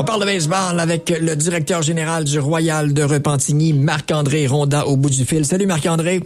On parle de baseball avec le directeur général du Royal de Repentigny, Marc-André Rondat, au bout du fil. Salut Marc-André.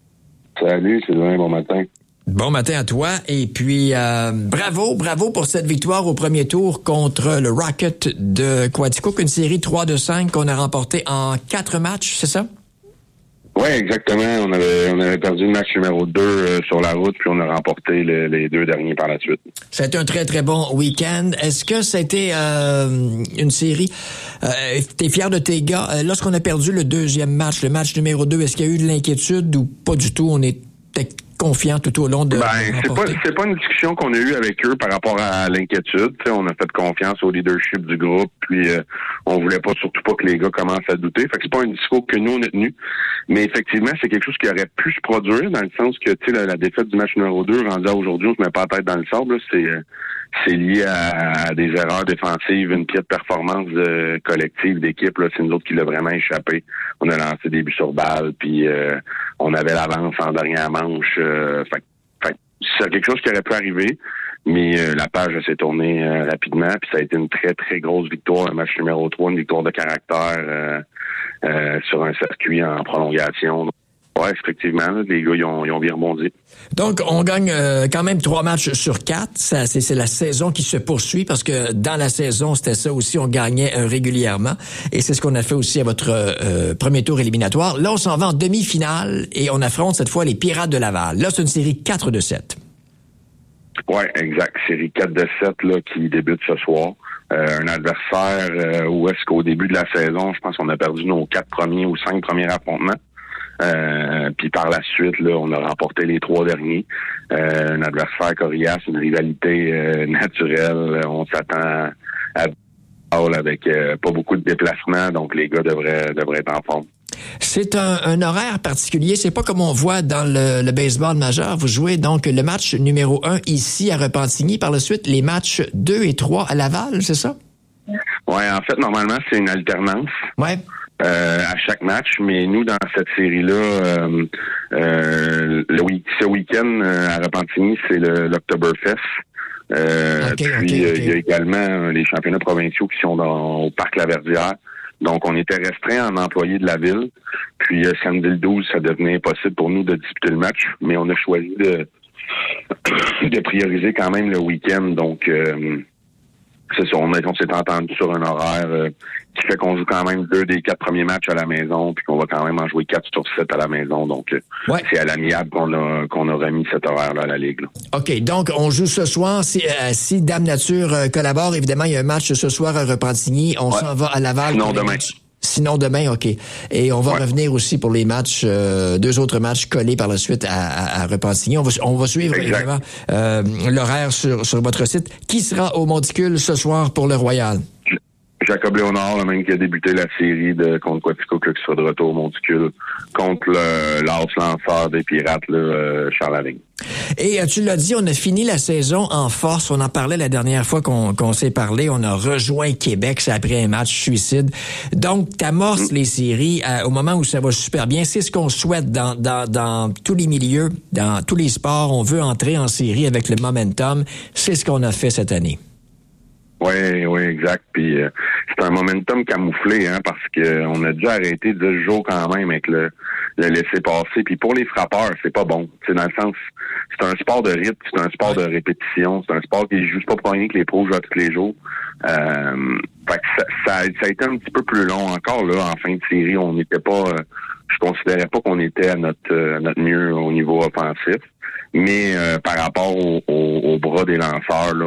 Salut Sylvain, bon matin. Bon matin à toi. Et puis, bravo pour cette victoire au premier tour contre le Rocket de Quaticook, une série 3-5 qu'on a remportée en 4 matchs, c'est ça? Oui, exactement. On avait perdu le match numéro 2 sur la route, puis on a remporté les 2 derniers par la suite. Ça a été un très, très bon week-end. Est-ce que ça a été une série? T'es fier de tes gars? Lorsqu'on a perdu le deuxième match, le match numéro 2, est-ce qu'il y a eu de l'inquiétude ou pas du tout? On était confiant tout au long de c'est pas une discussion qu'on a eue avec eux par rapport à l'inquiétude. T'sais, on a fait confiance au leadership du groupe, puis on voulait surtout pas que les gars commencent à douter. Fait que c'est pas un discours que nous on a tenu. Mais effectivement, c'est quelque chose qui aurait pu se produire, dans le sens que la défaite du match numéro 2, rendu à aujourd'hui, on se met pas la tête dans le sable. Là, c'est lié à des erreurs défensives, une piètre performance collective d'équipe. Là, c'est nous autres qui l'a vraiment échappé. On a lancé des buts sur balle, puis on avait l'avance en dernière manche. Fait c'est quelque chose qui aurait pu arriver, mais la page s'est tournée rapidement, puis ça a été une très, très grosse victoire, le match numéro 3, une victoire de caractère sur un circuit en prolongation. Ouais, effectivement, là, les gars, ils ont bien rebondi. Donc, on gagne quand même 3 matchs sur 4. Ça, c'est la saison qui se poursuit parce que dans la saison, c'était ça aussi, on gagnait régulièrement. Et c'est ce qu'on a fait aussi à votre premier tour éliminatoire. Là, on s'en va en demi-finale et on affronte cette fois les Pirates de Laval. Là, c'est une série 4-7. Oui, exact. Série 4-7 là, qui débute ce soir. Un adversaire où est-ce qu'au début de la saison, je pense qu'on a perdu nos 4 premiers ou 5 premiers affrontements. Puis par la suite, là, on a remporté les 3 derniers. Un adversaire coriace, une rivalité naturelle. On s'attend à avec pas beaucoup de déplacements, donc les gars devraient être en forme. C'est un horaire particulier. C'est pas comme on voit dans le baseball majeur. Vous jouez donc le match numéro 1 ici à Repentigny. Par la suite, les matchs 2 et 3 à Laval, c'est ça? Ouais, en fait, normalement, c'est une alternance. Ouais. À chaque match, mais nous, dans cette série-là, ce week-end à Repentigny, c'est l'Octoberfest. Il y a également les championnats provinciaux qui sont au Parc Laverdière. Donc, on était restreint en employés de la ville. Puis, samedi le 12, ça devenait impossible pour nous de disputer le match, mais on a choisi de prioriser quand même le week-end. Donc, c'est ça, on s'est entendu sur un horaire qui fait qu'on joue quand même 2 des 4 premiers matchs à la maison, puis qu'on va quand même en jouer 4 sur 7 à la maison. Donc, c'est à l'amiable qu'on a remis cet horaire-là à la Ligue. Là. OK, donc on joue ce soir. Si Dame Nature collabore, évidemment, il y a un match ce soir à Repentigny. On s'en va à Laval. Sinon demain, OK. Et on va revenir aussi pour les matchs, 2 autres matchs collés par la suite à Repentigny. On va suivre évidemment l'horaire sur votre site. Qui sera au Monticule ce soir pour le Royal? Jacob Léonard, le même qui a débuté la série contre Quaticook, qui sera de retour au Monticule, contre l'as lanceur des Pirates, Charles Lavigne. Et tu l'as dit, on a fini la saison en force. On en parlait la dernière fois qu'on s'est parlé. On a rejoint Québec, c'est après un match suicide. Donc, t'amorces les séries au moment où ça va super bien. C'est ce qu'on souhaite dans tous les milieux, dans tous les sports. On veut entrer en série avec le momentum. C'est ce qu'on a fait cette année. Oui, exact. Puis c'est un momentum camouflé, parce que on a dû arrêter de jouer quand même avec le laisser passer. Puis pour les frappeurs, c'est pas bon. C'est dans le sens, c'est un sport de rythme, c'est un sport de répétition, c'est un sport qui est juste pas pour rien que les pros jouent tous les jours. Fait que ça a été un petit peu plus long encore là. En fin de série, on n'était pas, je considérais pas qu'on était à notre mieux au niveau offensif. Mais par rapport au bras des lanceurs, là,